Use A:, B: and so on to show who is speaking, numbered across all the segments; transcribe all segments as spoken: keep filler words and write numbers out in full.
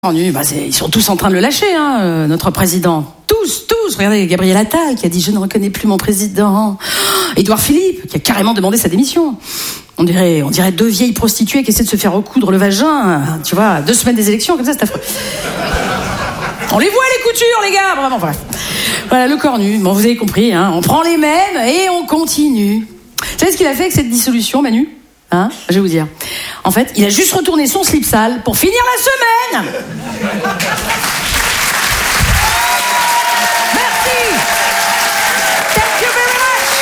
A: Bah c'est, ils sont tous en train de le lâcher, hein, euh, notre président. Tous, tous. Regardez, Gabriel Attal qui a dit « Je ne reconnais plus mon président ». Édouard Philippe qui a carrément demandé sa démission. On dirait, on dirait deux vieilles prostituées qui essaient de se faire recoudre le vagin, tu vois, deux semaines des élections, comme ça, c'est affreux. On les voit les coutures, les gars. Vraiment, bref. Voilà, le corps nu. Bon, vous avez compris, hein. On prend les mêmes et on continue. Vous savez ce qu'il a fait avec cette dissolution, Manu ? Hein ? Je vais vous dire. En fait, il a juste retourné son slip sale pour finir la semaine. Merci. Thank you very much.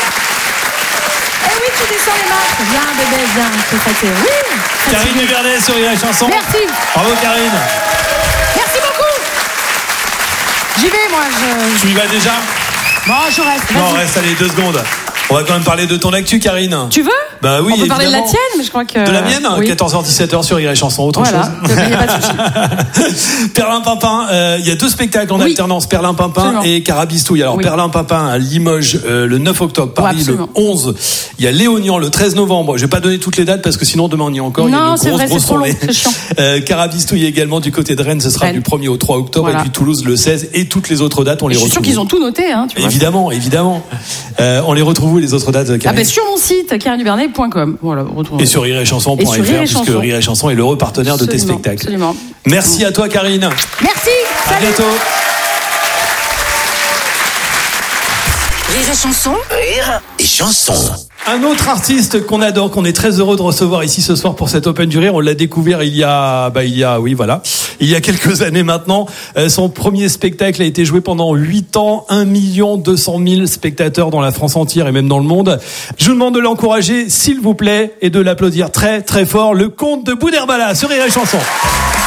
A: Eh oui, tu descends les marches. Viens, bébé, viens. Je suis fatiguée. Oui.
B: Karine Duvernet sur la chanson.
A: Merci.
B: Bravo, Karine.
A: Merci beaucoup. J'y vais, moi. Je...
B: Tu y vas déjà ?
A: Bon, je reste.
B: Non, reste, allez, deux secondes. On va quand même parler de ton actu, Karine.
A: Tu veux ?
B: Bah oui,
A: on peut
B: évidemment.
A: parler de la tienne, mais je crois que...
B: De la mienne,
A: oui.
B: quatorze heures dix-sept heures sur Rire et Chanson, autre
A: voilà.
B: chose.
A: Voilà, il n'y a pas de souci.
B: Perlimpinpin, euh, il y a deux spectacles en
A: oui.
B: alternance, Perlimpinpin
A: Absolument.
B: et Carabistouille. Alors, oui. Perlimpinpin à Limoges euh, le neuf octobre, Paris
A: ouais,
B: le onze. Il y a Léognan le treize novembre. Je vais pas donner toutes les dates parce que sinon demain on y est encore.
A: Non,
B: il y a une
A: c'est
B: grosse,
A: vrai,
B: grosse
A: c'est trop long,
B: tournée.
A: c'est chiant.
B: Euh, Carabistouille également du côté de Rennes, ce sera Rennes. Du premier au trois octobre. Voilà. Et puis Toulouse le seize et toutes les autres dates, on les
A: je
B: retrouve.
A: Je suis sûr qu'ils ont tout noté, hein, tu vois.
B: Évidemment, évidemment. Euh, on les retrouve où les autres dates, Karine ?
A: Ah ben sur mon site, karine duvernet point com. Voilà, retrouve.
B: Et sur rire et chanson point f r, puisque Rire et Chanson est l'heureux partenaire absolument, de tes spectacles.
A: Absolument.
B: Merci à toi, Karine.
A: Merci.
B: À
A: salut.
B: bientôt.
C: Rire et Chanson.
D: Rire et Chanson.
B: Un autre artiste qu'on adore, qu'on est très heureux de recevoir ici ce soir pour cette Open du Rire. On l'a découvert il y a, bah il y a, oui voilà, il y a quelques années maintenant. Euh, son premier spectacle a été joué pendant huit ans, un million deux cent mille spectateurs dans la France entière et même dans le monde. Je vous demande de l'encourager, s'il vous plaît, et de l'applaudir très très fort. Le comte de Boudherbala sur Rire et Chanson.